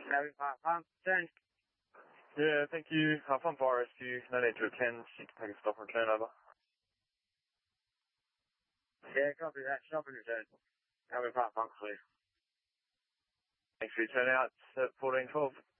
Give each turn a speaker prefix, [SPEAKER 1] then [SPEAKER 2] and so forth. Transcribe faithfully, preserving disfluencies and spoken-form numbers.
[SPEAKER 1] Having Park Pump, turn.
[SPEAKER 2] Yeah, thank you. Half on fire rescue, no need to attend. You can take a stop and return over.
[SPEAKER 1] Yeah, copy that. Stop and return. Having Park Pump, clear.
[SPEAKER 2] Thanks for your turnout at fourteen twelve.